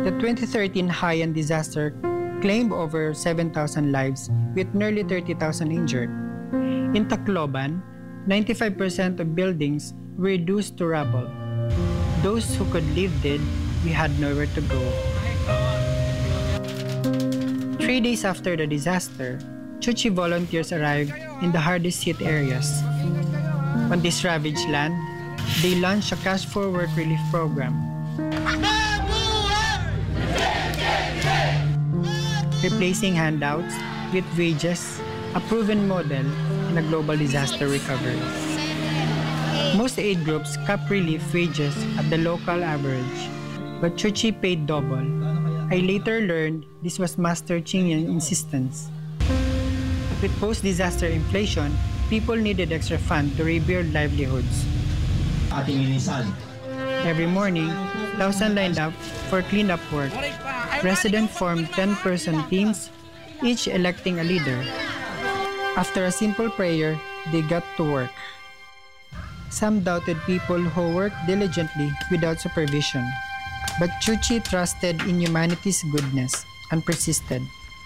The 2013 Haiyan disaster claimed over 7,000 lives with nearly 30,000 injured. In Tacloban, 95% of buildings were reduced to rubble. Those who could live did, we had nowhere to go. 3 days after the disaster, Chuchi volunteers arrived in the hardest hit areas. On this ravaged land, they launched a cash for work relief program. Replacing handouts with wages, a proven model in a global disaster recovery. Most aid groups cap relief wages at the local average, but Chuchi paid double. I later learned this was Master Chingyang's insistence. With post-disaster inflation, people needed extra funds to rebuild livelihoods. Every morning, thousands lined up for cleanup work. Residents formed 10-person teams, each electing a leader. After a simple prayer, they got to work. Some doubted people who worked diligently without supervision. But Chuchi trusted in humanity's goodness and persisted.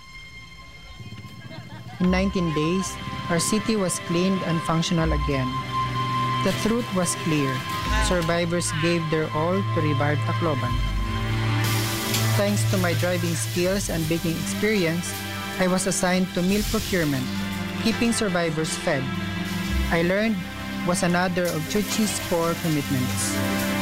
In 19 days, our city was cleaned and functional again. The truth was clear. Survivors gave their all to revive Tacloban. Thanks to my driving skills and baking experience, I was assigned to meal procurement, keeping survivors fed. I learned was another of Chuchi's core commitments.